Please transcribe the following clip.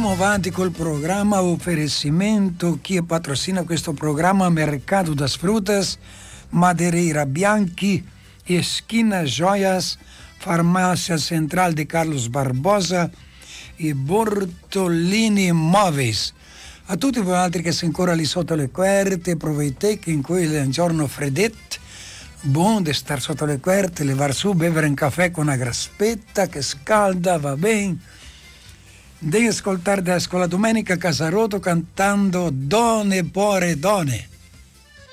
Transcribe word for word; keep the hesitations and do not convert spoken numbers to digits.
Andiamo avanti col programma Offerecimento. Chi patrocina questo programma? Mercado das Frutas, Madeira Bianchi, Esquina Joias, Farmácia Central de Carlos Barbosa e Bortolini Imóveis. A tutti voi altri che siete ancora lì sotto le querte, approfittate che in quel giorno fredetto, buon di stare sotto le querte, levar su, bere un caffè con una graspetta che scalda, va bene. Devi ascoltare da Scuola Domenica Casaroto cantando Done Pore Done.